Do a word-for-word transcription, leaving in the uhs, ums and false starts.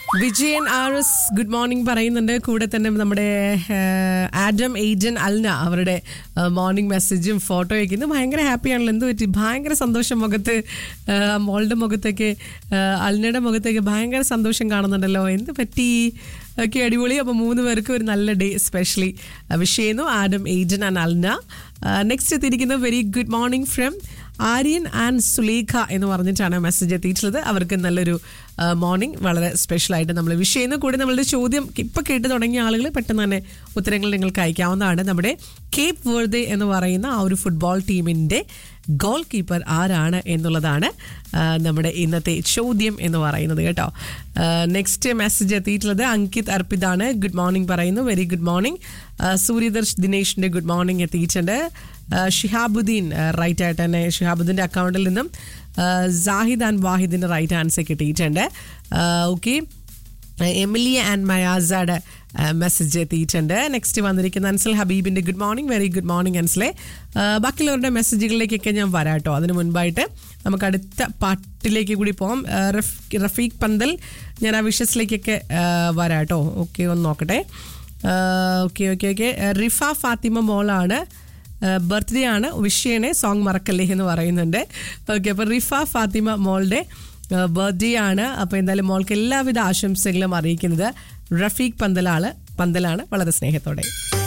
Vijayan R S good morning പറയുന്നുണ്ട്. കൂടെ തന്നെ നമ്മുടെ ആഡം ഏജൻ അൽന അവരുടെ മോർണിംഗ് മെസ്സേജും ഫോട്ടോയൊക്കെ ഇന്ന് ഭയങ്കര ഹാപ്പിയാണല്ലോ. എന്ത് പറ്റി? ഭയങ്കര സന്തോഷം മുഖത്ത്, മോളുടെ മുഖത്തേക്ക്, അൽനയുടെ മുഖത്തേക്ക് ഭയങ്കര സന്തോഷം കാണുന്നുണ്ടല്ലോ. എന്ത് പറ്റി? ഓക്കെ, അടിപൊളി. അപ്പോൾ മൂന്ന് പേർക്ക് ഒരു നല്ല ഡേ സ്പെഷ്യലി വിഷ് ചെയ്യുന്നു ആഡം ഏജൻ ആൻഡ് അൽന. നെക്സ്റ്റ് എത്തിയിരിക്കുന്നത് very good morning from Aryan and Sulekha എന്ന് പറഞ്ഞിട്ടാണ് മെസ്സേജ് എത്തിയിട്ടുള്ളത്. അവർക്ക് നല്ലൊരു മോർണിംഗ് വളരെ സ്പെഷ്യലായിട്ട് നമ്മൾ വിഷ് ചെയ്യുന്നു. കൂടി നമ്മളുടെ ചോദ്യം ഇപ്പം കേട്ട് തുടങ്ങിയ ആളുകൾ പെട്ടെന്ന് തന്നെ ഉത്തരങ്ങൾ നിങ്ങൾക്ക് അയക്കാവുന്നതാണ്. നമ്മുടെ കേപ്പ് വെർദെ എന്ന് പറയുന്ന ആ ഒരു ഫുട്ബോൾ ടീമിൻ്റെ ഗോൾ കീപ്പർ ആരാണ് എന്നുള്ളതാണ് നമ്മുടെ ഇന്നത്തെ ചോദ്യം എന്ന് പറയുന്നത് കേട്ടോ. നെക്സ്റ്റ് മെസ്സേജ് എത്തിയിട്ടുള്ളത് അങ്കിത് അർപ്പിതാണ്. ഗുഡ് മോർണിംഗ് പറയുന്നു. Very good morning. Suryadarsh ദിനേഷിൻ്റെ good morning എത്തിയിട്ടുണ്ട്. ഷിഹാബുദ്ദീൻ റൈറ്റ് ആയിട്ട് തന്നെ ഷിഹാബുദ്ദീൻ്റെ അക്കൗണ്ടിൽ നിന്നും സാഹിദ് ആൻഡ് വാഹിദിൻ്റെ റൈറ്റ് ആൻസർ കിട്ടിയിട്ടുണ്ട്. ഓക്കെ, എമിലിയ ആൻഡ് മയാസയുടെ മെസ്സേജ് എത്തിയിട്ടുണ്ട്. നെക്സ്റ്റ് വന്നിരിക്കുന്ന അൻസൽ ഹബീബിൻ്റെ good morning. Very good morning അൻസലെ. ബാക്കിയുള്ളവരുടെ മെസ്സേജുകളിലേക്കൊക്കെ ഞാൻ വരാം കേട്ടോ. അതിന് മുൻപായിട്ട് നമുക്ക് അടുത്ത പാട്ടിലേക്ക് കൂടി പോകാം. റഫീഖ് പന്തൽ, ഞാൻ ആ വിഷസിലേക്കൊക്കെ വരാം കേട്ടോ. ഓക്കെ, ഒന്ന് നോക്കട്ടെ. Okay okay okay Rifa Fathima മോളാണ്, ബർത്ത്ഡേ ആണ്, വിഷയനെ സോങ് മറക്കല്ലേ എന്ന് പറയുന്നുണ്ട്. ഓക്കെ, അപ്പോൾ റിഫ ഫാത്തിമ മോളുടെ ബർത്ത്ഡേ ആണ്. അപ്പോൾ എന്തായാലും മോൾക്ക് എല്ലാവിധ ആശംസകളും അറിയിക്കുന്നത് റഫീഖ് പന്തലാണ് പന്തലാണ് വളരെ സ്നേഹത്തോടെ.